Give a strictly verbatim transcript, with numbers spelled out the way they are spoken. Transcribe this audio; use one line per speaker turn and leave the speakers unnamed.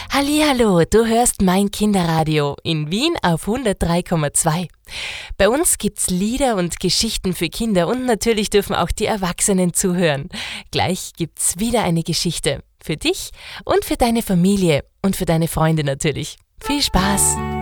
Hallihallo, du hörst mein Kinderradio in Wien auf hundertdrei Komma zwei. Bei uns gibt's Lieder und Geschichten für Kinder und natürlich dürfen auch die Erwachsenen zuhören. Gleich gibt's wieder eine Geschichte für dich und für deine Familie und für deine Freunde natürlich. Viel Spaß!